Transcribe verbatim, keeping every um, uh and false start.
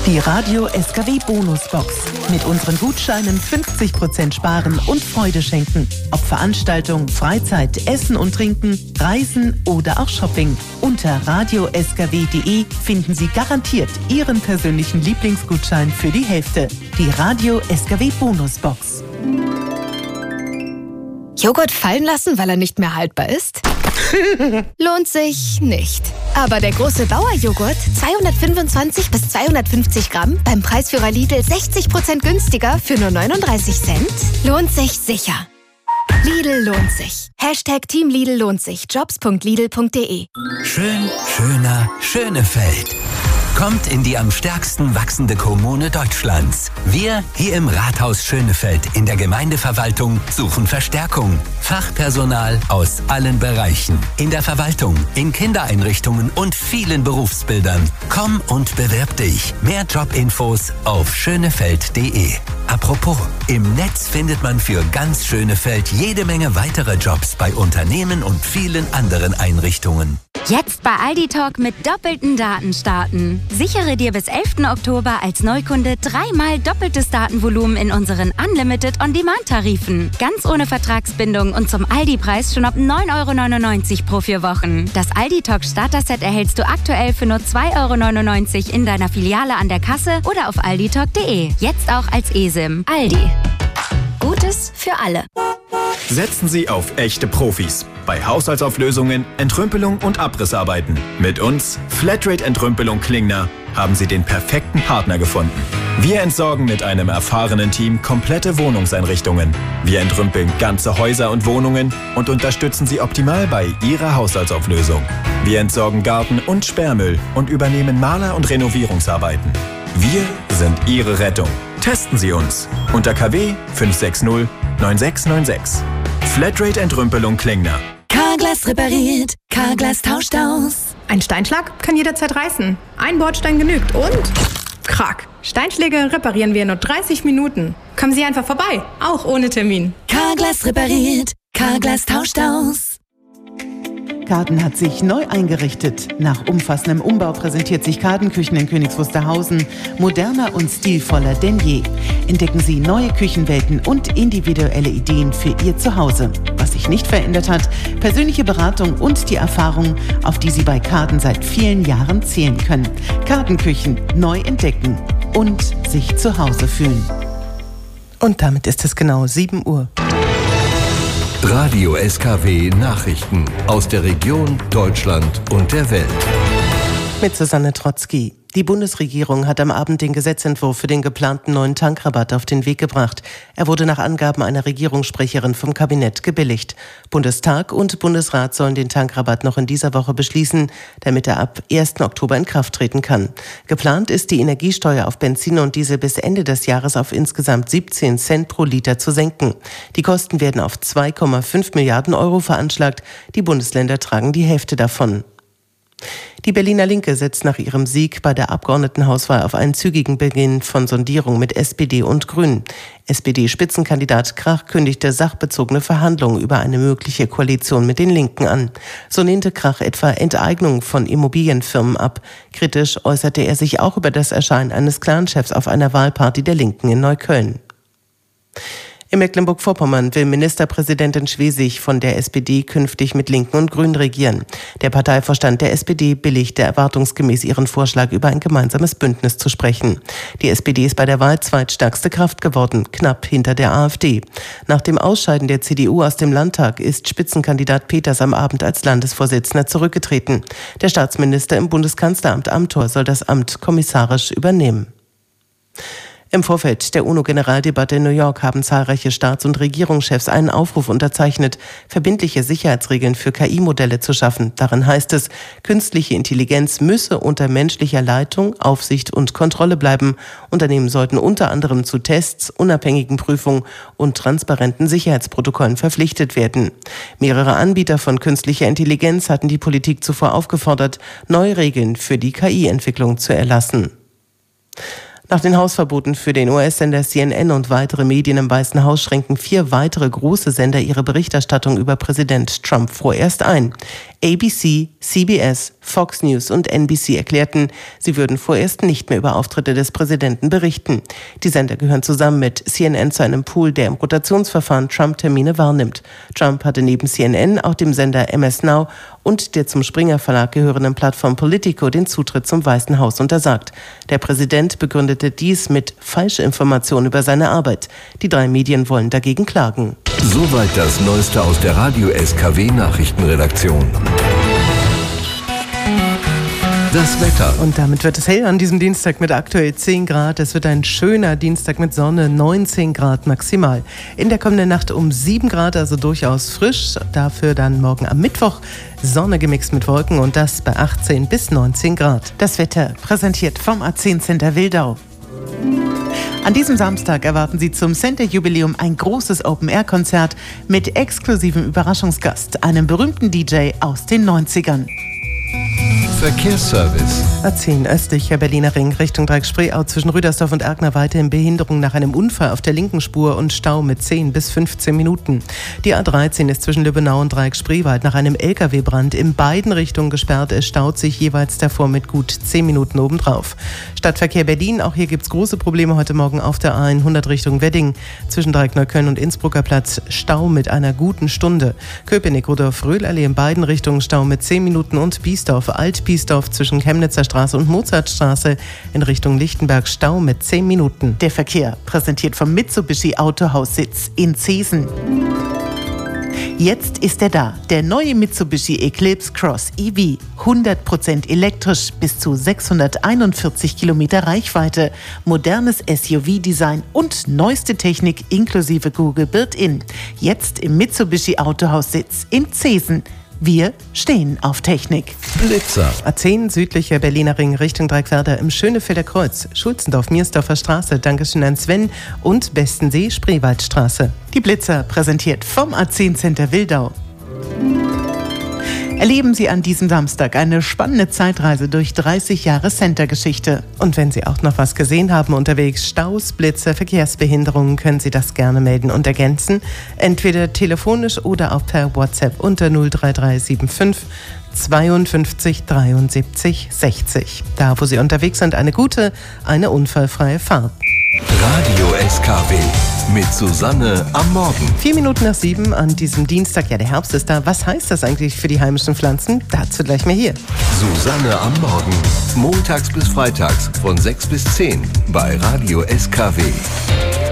Die Radio S K W Bonusbox. Mit unseren Gutscheinen fünfzig Prozent sparen und Freude schenken. Ob Veranstaltung, Freizeit, Essen und Trinken, Reisen oder auch Shopping. Unter radio s k w punkt d e finden Sie garantiert Ihren persönlichen Lieblingsgutschein für die Hälfte. Die Radio S K W Bonusbox. Joghurt fallen lassen, weil er nicht mehr haltbar ist? Lohnt sich nicht. Aber der große Bauerjoghurt, zweihundertfünfundzwanzig bis zweihundertfünfzig Gramm, beim Preisführer Lidl sechzig Prozent günstiger für nur neununddreißig Cent, lohnt sich sicher. Lidl lohnt sich. Hashtag Team Lidl lohnt sich. jobs punkt lidl punkt d e. Schön, schöner, Schönefeld. Kommt in die am stärksten wachsende Kommune Deutschlands. Wir hier im Rathaus Schönefeld in der Gemeindeverwaltung suchen Verstärkung. Fachpersonal aus allen Bereichen. In der Verwaltung, in Kindereinrichtungen und vielen Berufsbildern. Komm und bewirb dich. Mehr Jobinfos auf schönefeld punkt d e. Apropos, im Netz findet man für ganz Schönefeld jede Menge weitere Jobs bei Unternehmen und vielen anderen Einrichtungen. Jetzt bei Aldi Talk mit doppelten Daten starten. Sichere dir bis elften Oktober als Neukunde dreimal doppeltes Datenvolumen in unseren Unlimited On-Demand-Tarifen. Ganz ohne Vertragsbindung und zum Aldi-Preis schon ab neun Euro neunundneunzig pro vier Wochen. Das Aldi Talk Starter-Set erhältst du aktuell für nur zwei Euro neunundneunzig in deiner Filiale an der Kasse oder auf aldi talk punkt d e. Jetzt auch als eSIM. Aldi. Gutes für alle. Setzen Sie auf echte Profis. Bei Haushaltsauflösungen, Entrümpelung und Abrissarbeiten. Mit uns, Flatrate Entrümpelung Klingner, haben Sie den perfekten Partner gefunden. Wir entsorgen mit einem erfahrenen Team komplette Wohnungseinrichtungen. Wir entrümpeln ganze Häuser und Wohnungen und unterstützen Sie optimal bei Ihrer Haushaltsauflösung. Wir entsorgen Garten- und Sperrmüll und übernehmen Maler- und Renovierungsarbeiten. Wir sind Ihre Rettung. Testen Sie uns unter K W fünf sechs null neun sechs neun sechs. Flatrate Entrümpelung Klingner. Carglass repariert, Carglass tauscht aus. Ein Steinschlag kann jederzeit reißen. Ein Bordstein genügt und krack. Steinschläge reparieren wir in nur dreißig Minuten. Kommen Sie einfach vorbei, auch ohne Termin. Carglass repariert, Carglass tauscht aus. Kaden hat sich neu eingerichtet. Nach umfassendem Umbau präsentiert sich Kadenküchen in Königs Wusterhausen moderner und stilvoller denn je. Entdecken Sie neue Küchenwelten und individuelle Ideen für Ihr Zuhause. Was sich nicht verändert hat, persönliche Beratung und die Erfahrung, auf die Sie bei Kaden seit vielen Jahren zählen können. Kadenküchen neu entdecken und sich zu Hause fühlen. Und damit ist es genau sieben Uhr. Radio S K W Nachrichten aus der Region, Deutschland und der Welt. Mit Susanne Trotzki. Die Bundesregierung hat am Abend den Gesetzentwurf für den geplanten neuen Tankrabatt auf den Weg gebracht. Er wurde nach Angaben einer Regierungssprecherin vom Kabinett gebilligt. Bundestag und Bundesrat sollen den Tankrabatt noch in dieser Woche beschließen, damit er ab ersten Oktober in Kraft treten kann. Geplant ist, die Energiesteuer auf Benzin und Diesel bis Ende des Jahres auf insgesamt siebzehn Cent pro Liter zu senken. Die Kosten werden auf zwei Komma fünf Milliarden Euro veranschlagt. Die Bundesländer tragen die Hälfte davon. Die Berliner Linke setzt nach ihrem Sieg bei der Abgeordnetenhauswahl auf einen zügigen Beginn von Sondierungen mit S P D und Grünen. S P D-Spitzenkandidat Krach kündigte sachbezogene Verhandlungen über eine mögliche Koalition mit den Linken an. So lehnte Krach etwa Enteignung von Immobilienfirmen ab. Kritisch äußerte er sich auch über das Erscheinen eines Clanchefs auf einer Wahlparty der Linken in Neukölln. In Mecklenburg-Vorpommern will Ministerpräsidentin Schwesig von der S P D künftig mit Linken und Grünen regieren. Der Parteivorstand der S P D billigte erwartungsgemäß ihren Vorschlag, über ein gemeinsames Bündnis zu sprechen. Die S P D ist bei der Wahl zweitstärkste Kraft geworden, knapp hinter der AfD. Nach dem Ausscheiden der C D U aus dem Landtag ist Spitzenkandidat Peters am Abend als Landesvorsitzender zurückgetreten. Der Staatsminister im Bundeskanzleramt Amthor soll das Amt kommissarisch übernehmen. Im Vorfeld der UNO-Generaldebatte in New York haben zahlreiche Staats- und Regierungschefs einen Aufruf unterzeichnet, verbindliche Sicherheitsregeln für K I-Modelle zu schaffen. Darin heißt es, künstliche Intelligenz müsse unter menschlicher Leitung, Aufsicht und Kontrolle bleiben. Unternehmen sollten unter anderem zu Tests, unabhängigen Prüfungen und transparenten Sicherheitsprotokollen verpflichtet werden. Mehrere Anbieter von künstlicher Intelligenz hatten die Politik zuvor aufgefordert, neue Regeln für die K I-Entwicklung zu erlassen. Nach den Hausverboten für den U S-Sender C N N und weitere Medien im Weißen Haus schränken vier weitere große Sender ihre Berichterstattung über Präsident Trump vorerst ein. A B C, C B S, Fox News und N B C erklärten, sie würden vorerst nicht mehr über Auftritte des Präsidenten berichten. Die Sender gehören zusammen mit C N N zu einem Pool, der im Rotationsverfahren Trump-Termine wahrnimmt. Trump hatte neben C N N auch dem Sender M S Now und der zum Springer Verlag gehörenden Plattform Politico den Zutritt zum Weißen Haus untersagt. Der Präsident begründete dies mit Falschinformationen über seine Arbeit. Die drei Medien wollen dagegen klagen. Soweit das Neueste aus der Radio-S K W-Nachrichtenredaktion. Das Wetter. Und damit wird es hell an diesem Dienstag mit aktuell zehn Grad. Es wird ein schöner Dienstag mit Sonne, neunzehn Grad maximal. In der kommenden Nacht um sieben Grad, also durchaus frisch. Dafür dann morgen am Mittwoch Sonne gemixt mit Wolken und das bei achtzehn bis neunzehn Grad. Das Wetter präsentiert vom A zehn Center Wildau. An diesem Samstag erwarten Sie zum Center-Jubiläum ein großes Open-Air-Konzert mit exklusivem Überraschungsgast, einem berühmten D J aus den neunzigern. Verkehrsservice. A zehn östlicher Berliner Ring Richtung Dreieck-Spreeau zwischen Rüdersdorf und Erkner weiterhin Behinderung nach einem Unfall auf der linken Spur und Stau mit zehn bis fünfzehn Minuten. Die A dreizehn ist zwischen Lübbenau und Dreieck-Spreewald nach einem L K W-Brand in beiden Richtungen gesperrt. Es staut sich jeweils davor mit gut zehn Minuten obendrauf. Stadtverkehr Berlin, auch hier gibt es große Probleme heute Morgen auf der A hundert Richtung Wedding. Zwischen Dreieck-Neukölln und Innsbrucker Platz Stau mit einer guten Stunde. Köpenick-Rudolf-Röhl-Allee in beiden Richtungen Stau mit zehn Minuten und Biesdorf, Alt-Biesdorf zwischen Chemnitzer Straße und Mozartstraße in Richtung Lichtenberg Stau mit zehn Minuten. Der Verkehr präsentiert vom Mitsubishi Autohaussitz in Zeesen. Jetzt ist er da, der neue Mitsubishi Eclipse Cross E V. hundert Prozent elektrisch, bis zu sechshunderteinundvierzig Kilometer Reichweite, modernes S U V-Design und neueste Technik inklusive Google Built-In. Jetzt im Mitsubishi Autohaussitz in Zeesen. Wir stehen auf Technik. Blitzer. A zehn südlicher Berliner Ring Richtung Dreieckwerder im Schönefelder Kreuz, Schulzendorf-Miersdorfer Straße, Dankeschön an Sven und Bestensee Spreewaldstraße. Die Blitzer präsentiert vom A zehn Center Wildau. Erleben Sie an diesem Samstag eine spannende Zeitreise durch dreißig Jahre Center-Geschichte. Und wenn Sie auch noch was gesehen haben unterwegs, Staus, Blitze, Verkehrsbehinderungen, können Sie das gerne melden und ergänzen. Entweder telefonisch oder auch per WhatsApp unter null drei drei sieben fünf zweiundfünfzig dreiundsiebzig sechzig. Da, wo Sie unterwegs sind, eine gute, eine unfallfreie Fahrt. Radio S K W mit Susanne am Morgen. Vier Minuten nach sieben an diesem Dienstag. Ja, der Herbst ist da. Was heißt das eigentlich für die heimischen Pflanzen? Dazu gleich mehr hier. Susanne am Morgen. Montags bis freitags von sechs bis zehn bei Radio S K W.